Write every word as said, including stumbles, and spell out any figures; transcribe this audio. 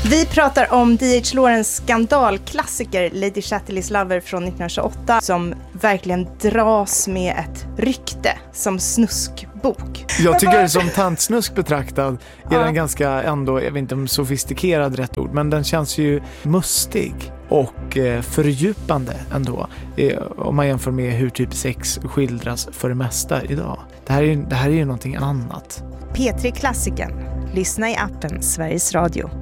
Vi pratar om D H. Lawrence skandalklassiker Lady Chatterleys Lover från nittonhundratjugoåtta som verkligen dras med ett rykte som snuskbok. Jag tycker som tantsnusk betraktad är ja. den ganska ändå, jag vet inte om sofistikerad rätt ord, men den känns ju mustig och eh, fördjupande ändå eh, om man jämför med hur typ sex skildras för det mesta idag. Det här är, det här är ju någonting annat. P tre Klassiken. Lyssna i appen Sveriges Radio.